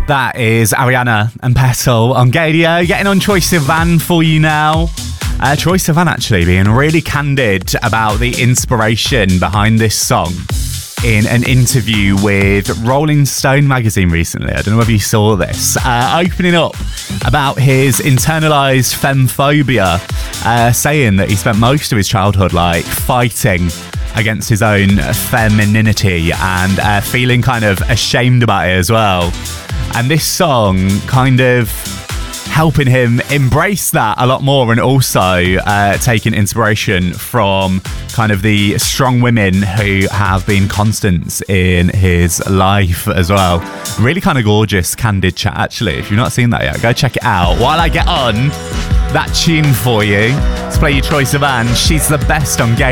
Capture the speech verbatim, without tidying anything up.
That is Ariana and Petal on Gadio, getting on Troye Sivan for you now. Uh, Troye Sivan actually being really candid about the inspiration behind this song in an interview with Rolling Stone magazine recently. I don't know whether you saw this. Uh, opening up about his internalised femphobia, uh, saying that he spent most of his childhood like fighting against his own femininity and uh, feeling kind of ashamed about it as well. And this song kind of helping him embrace that a lot more, and also uh, taking inspiration from kind of the strong women who have been constants in his life as well. Really kind of gorgeous, candid chat actually. If you've not seen that yet, go check it out. While I get on that tune for you, let's play you Troye Sivan, She's the Best on Game.